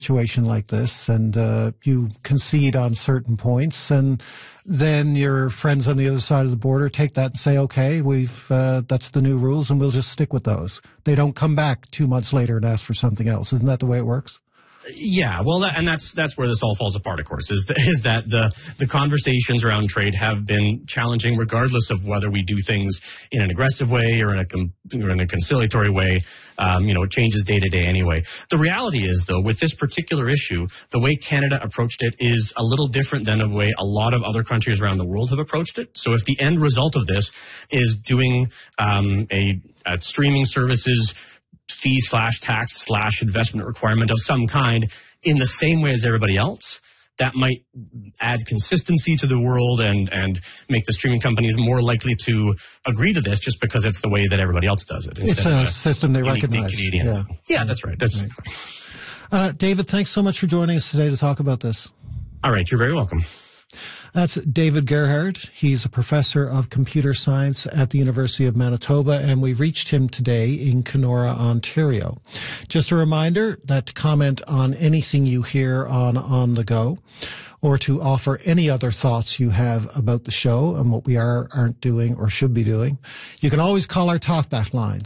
situation like this, and you concede on certain points, and then your friends on the other side of the border take that and say, okay, that's the new rules and we'll just stick with those. They don't come back 2 months later and ask for something else. Isn't that the way it works? Yeah, well, that's where this all falls apart, of course, is that the conversations around trade have been challenging regardless of whether we do things in an aggressive way or in a conciliatory way. It changes day to day anyway. The reality is, though, with this particular issue, the way Canada approached it is a little different than the way a lot of other countries around the world have approached it. So if the end result of this is doing a streaming services fee/tax/investment requirement of some kind in the same way as everybody else, that might add consistency to the world and make the streaming companies more likely to agree to this just because it's the way that everybody else does it. It's a system they recognize. Yeah, that's right. David, thanks so much for joining us today to talk about this. All right, you're very welcome. That's David Gerhard. He's a professor of computer science at the University of Manitoba, and we reached him today in Kenora, Ontario. Just a reminder that to comment on anything you hear on The Go, or to offer any other thoughts you have about the show and what we aren't doing or should be doing, you can always call our talkback line,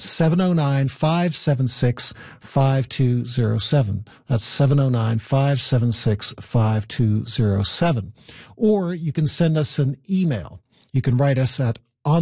709-576-5207. That's 709-576-5207. Or you can send us an email. You can write us at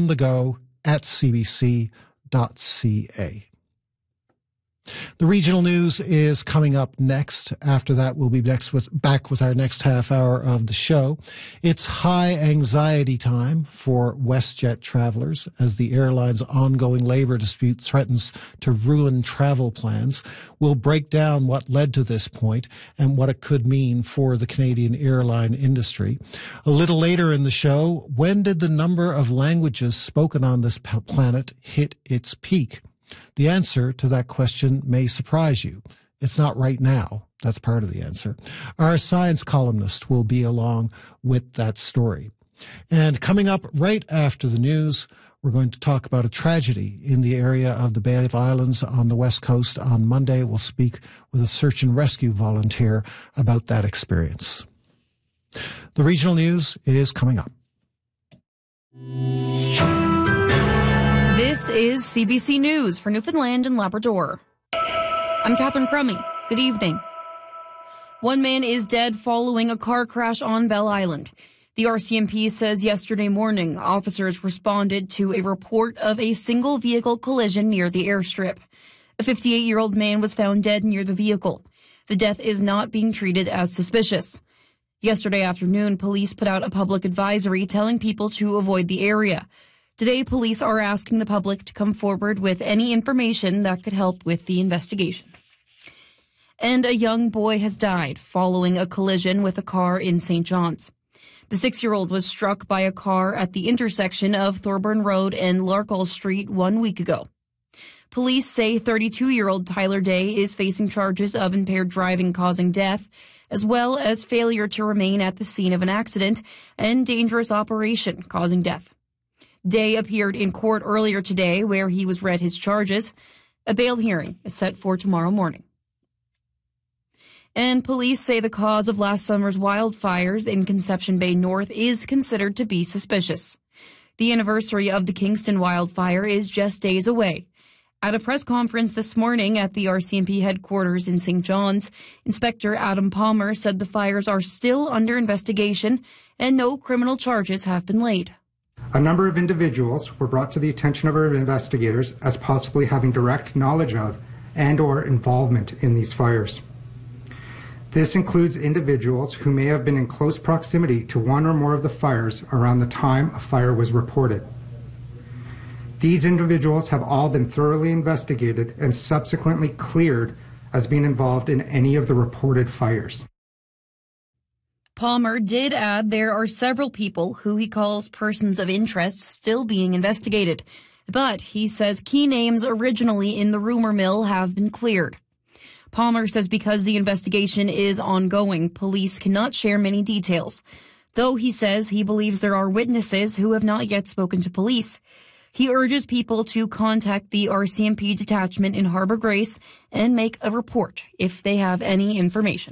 onthego@cbc.ca. The regional news is coming up next. After that, we'll be back with our next half hour of the show. It's high anxiety time for WestJet travelers as the airline's ongoing labor dispute threatens to ruin travel plans. We'll break down what led to this point and what it could mean for the Canadian airline industry. A little later in the show, when did the number of languages spoken on this planet hit its peak? The answer to that question may surprise you. It's not right now. That's part of the answer. Our science columnist will be along with that story. And coming up right after the news, we're going to talk about a tragedy in the area of the Bay of Islands on the West Coast. On Monday, we'll speak with a search and rescue volunteer about that experience. The regional news is coming up. This is CBC News for Newfoundland and Labrador. I'm Catherine Crummy. Good evening. One man is dead following a car crash on Bell Island. The RCMP says yesterday morning, officers responded to a report of a single vehicle collision near the airstrip. A 58-year-old man was found dead near the vehicle. The death is not being treated as suspicious. Yesterday afternoon, police put out a public advisory telling people to avoid the area. Today, police are asking the public to come forward with any information that could help with the investigation. And a young boy has died following a collision with a car in St. John's. The 6-year-old was struck by a car at the intersection of Thorburn Road and Larkall Street 1 week ago. Police say 32-year-old Tyler Day is facing charges of impaired driving causing death, as well as failure to remain at the scene of an accident and dangerous operation causing death. Day appeared in court earlier today where he was read his charges. A bail hearing is set for tomorrow morning. And police say the cause of last summer's wildfires in Conception Bay North is considered to be suspicious. The anniversary of the Kingston wildfire is just days away. At a press conference this morning at the RCMP headquarters in St. John's, Inspector Adam Palmer said the fires are still under investigation and no criminal charges have been laid. A number of individuals were brought to the attention of our investigators as possibly having direct knowledge of and/or involvement in these fires. This includes individuals who may have been in close proximity to one or more of the fires around the time a fire was reported. These individuals have all been thoroughly investigated and subsequently cleared as being involved in any of the reported fires. Palmer did add there are several people who he calls persons of interest still being investigated, but he says key names originally in the rumor mill have been cleared. Palmer says because the investigation is ongoing, police cannot share many details, though he says he believes there are witnesses who have not yet spoken to police. He urges people to contact the RCMP detachment in Harbor Grace and make a report if they have any information.